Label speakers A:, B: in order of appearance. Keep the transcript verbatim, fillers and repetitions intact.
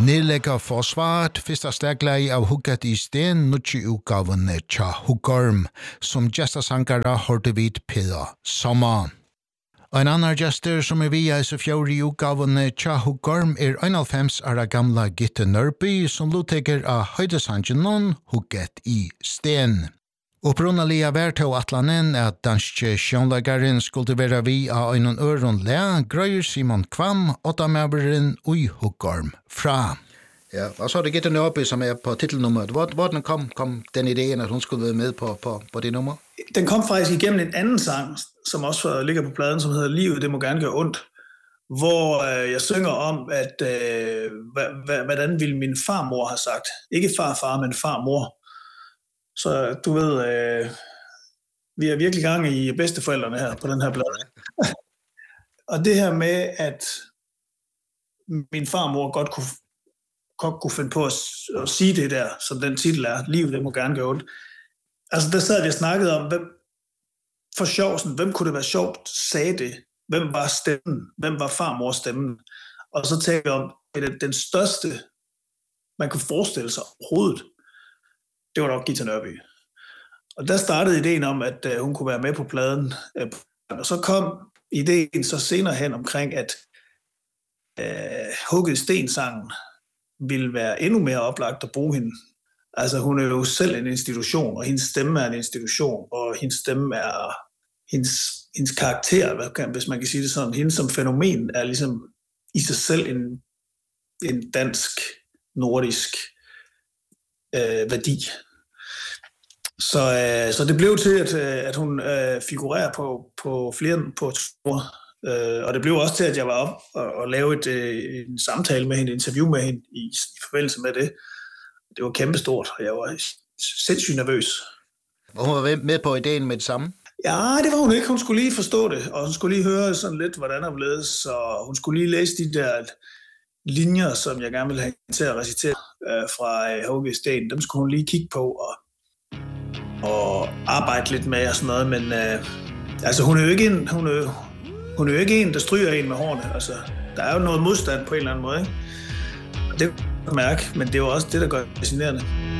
A: Nedlegger forsvaret første stegleie av hugget i sten nødvendig utgavene tja Huggorm, som gestasankara hørte vid Peder Sommer. En annan gester som er via i så fjore utgavene tja Huggorm er einoghalvfems ara gamla Gitte Nørby, som lutteker av høydesangenon hugget i sten. Opprunnelige værtøv atlanen at danske sjønlagaren skulle være vi av en øron le, grøyer Simon Kvam, åttamæveren ui Huggorm fra. Ja, og så er det Gitte Nørby, som er på titelnummeret. Hvordan kom, kom den ideen, at hun skulle være med på, på, på det nummer?
B: Den kom faktisk igennem en anden sang, som også ligger på pladen, som hedder Livet, det må gerne gøre ondt, hvor øh, jeg synger om, at øh, hvordan ville min farmor have sagt. Ikke farfar, men farmor. Så du ved, øh, vi er virkelig gang i bedsteforældrene her på den her plade. Og det her med, at min farmor godt kunne, godt kunne finde på at, at sige det der, som den titel er, Livet, det må gerne gøre ondt. Altså, der sad vi og snakkede om, hvem, for sjovsen, hvem kunne det være sjovt, sagde det? Hvem var stemmen? Hvem var farmors stemmen? Og så talte vi om, at den største, man kunne forestille sig overhovedet, det var nok Gitte Nørby. Og der startede ideen om, at uh, hun kunne være med på pladen. Og så kom ideen så senere hen omkring, at uh, Hugget Sten-sangen ville være endnu mere oplagt at bruge hende. Altså hun er jo selv en institution, og hendes stemme er en institution, og hendes stemme er hendes, hendes karakter, hvis man kan sige det sådan. Hende som fænomen er ligesom i sig selv en, en dansk, nordisk øh, værdi. Så, øh, så det blev til, at, at hun øh, figurerer på, på flere på tur. Øh, og det blev også til, at jeg var op og, og lavede et, øh, en samtale med hende, et interview med hende i, i forbindelse med det. Det var kæmpestort, og jeg var sindssygt nervøs.
A: Og hun var med på ideen med det samme?
B: Ja, det var hun ikke. Hun skulle lige forstå det, og hun skulle lige høre sådan lidt, hvordan hun ledes, så hun skulle lige læse de der linjer, som jeg gerne ville have til at recitere øh, fra øh, Hugget Sten. Dem skulle hun lige kigge på og, og arbejde lidt med og sådan noget, men øh, altså, hun er jo ikke en, hun er, hun er jo ikke en, der stryger en med hårene. Altså, der er jo noget modstand på en eller anden måde, ikke? Og det kan man mærke, men det er jo også det, der gør det fascinerende.